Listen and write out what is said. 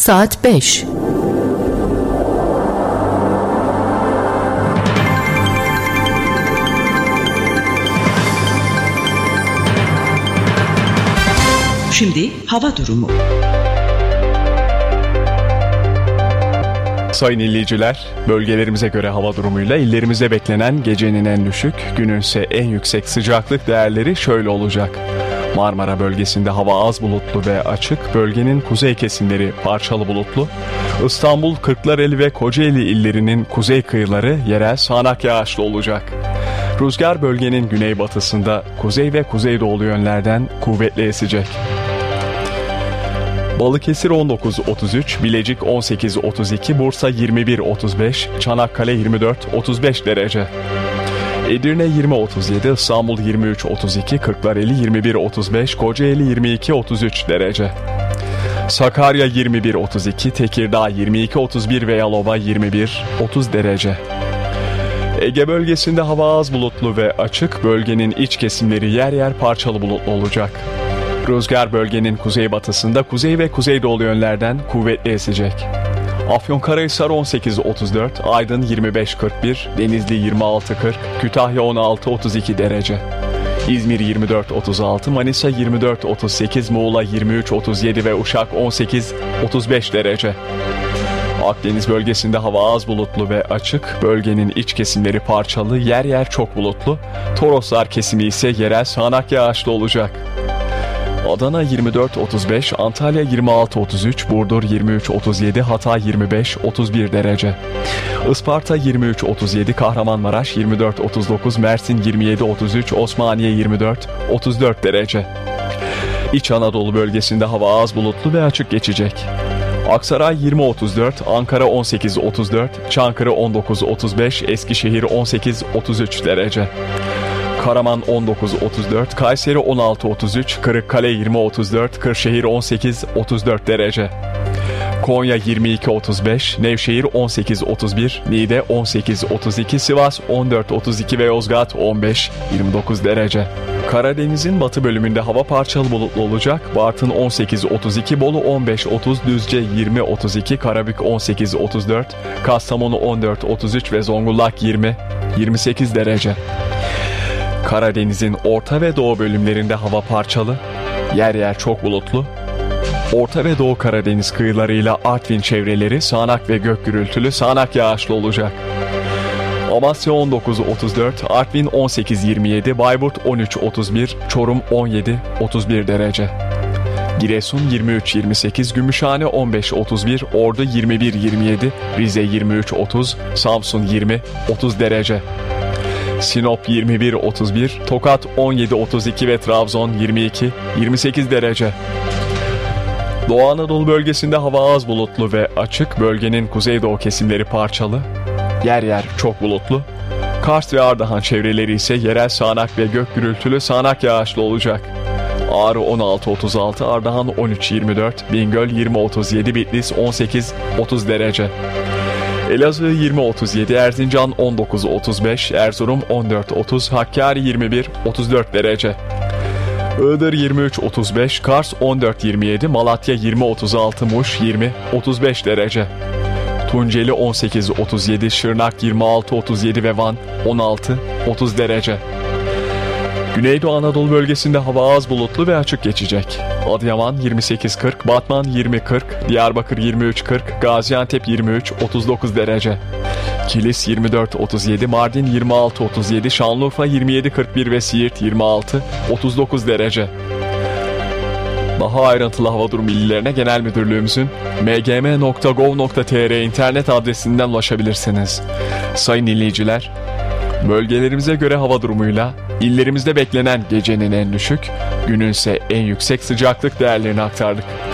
saat 5. Şimdi hava durumu. Sayın dinleyiciler, bölgelerimize göre hava durumuyla illerimizde beklenen gecenin en düşük, günün ise en yüksek sıcaklık değerleri şöyle olacak. Marmara bölgesinde hava az bulutlu ve açık, bölgenin kuzey kesimleri parçalı bulutlu. İstanbul, Kırklareli ve Kocaeli illerinin kuzey kıyıları yerel sağanak yağışlı olacak. Rüzgar bölgenin güneybatısında kuzey ve kuzeydoğu yönlerden kuvvetli esecek. Balıkesir 19-33, Bilecik 18-32, Bursa 21-35, Çanakkale 24-35 derece. Edirne 20-37, İstanbul 23-32, Kırklareli 21-35, Kocaeli 22-33 derece. Sakarya 21-32, Tekirdağ 22-31 ve Yalova 21-30 derece. Ege bölgesinde hava az bulutlu ve açık, bölgenin iç kesimleri yer yer parçalı bulutlu olacak. Rüzgar bölgenin kuzeybatısında kuzey ve kuzeydoğu yönlerden kuvvetli esecek. Afyonkarahisar 18-34, Aydın 25-41, Denizli 26-40, Kütahya 16-32 derece. İzmir 24-36, Manisa 24-38, Muğla 23-37 ve Uşak 18-35 derece. Akdeniz bölgesinde hava az bulutlu ve açık, bölgenin iç kesimleri parçalı, yer yer çok bulutlu, Toroslar kesimi ise yerel sağanak yağışlı olacak. Adana 24-35, Antalya 26-33, Burdur 23-37, Hatay 25-31 derece. Isparta 23-37, Kahramanmaraş 24-39, Mersin 27-33, Osmaniye 24-34 derece. İç Anadolu bölgesinde hava az bulutlu ve açık geçecek. Aksaray 20-34, Ankara 18-34, Çankırı 19-35, Eskişehir 18-33 derece. Karaman 19-34, Kayseri 16-33, Kırıkkale 20-34, Kırşehir 18-34 derece. Konya 22-35, Nevşehir 18-31, Niğde 18-32, Sivas 14-32 ve Yozgat 15-29 derece. Karadeniz'in batı bölümünde hava parçalı bulutlu olacak. Bartın 18-32, Bolu 15-30, Düzce 20-32, Karabük 18-34, Kastamonu 14-33 ve Zonguldak 20-28 derece. Karadeniz'in orta ve doğu bölümlerinde hava parçalı, yer yer çok bulutlu. Orta ve Doğu Karadeniz kıyılarıyla Artvin çevreleri sağanak ve gök gürültülü sağanak yağışlı olacak. Amasya 19-34, Artvin 18-27, Bayburt 13-31, Çorum 17-31 derece. Giresun 23-28, Gümüşhane 15-31, Ordu 21-27, Rize 23-30, Samsun 20-30 derece. Sinop 21-31, Tokat 17-32 ve Trabzon 22-28 derece. Doğu Anadolu bölgesinde hava az bulutlu ve açık, bölgenin kuzeydoğu kesimleri parçalı, yer yer çok bulutlu. Kars ve Ardahan çevreleri ise yerel sağanak ve gök gürültülü sağanak yağışlı olacak. Ağrı 16-36, Ardahan 13-24, Bingöl 20-37, Bitlis 18-30 derece. Elazığ 20-37, Erzincan 19-35, Erzurum 14-30, Hakkari 21-34 derece. Iğdır 23-35, Kars 14-27, Malatya 20-36, Muş 20-35 derece. Tunceli 18-37, Şırnak 26-37 ve Van 16-30 derece. Güneydoğu Anadolu bölgesinde hava az bulutlu ve açık geçecek. Adıyaman 28-40, Batman 20-40, Diyarbakır 23-40, Gaziantep 23-39 derece. Kilis 24-37, Mardin 26-37, Şanlıurfa 27-41 ve Siirt 26-39 derece. Daha ayrıntılı hava durumu bilgilerine Genel Müdürlüğümüzün mgm.gov.tr internet adresinden ulaşabilirsiniz. Sayın dinleyiciler, bölgelerimize göre hava durumuyla illerimizde beklenen gecenin en düşük, günün ise en yüksek sıcaklık değerlerini aktardık.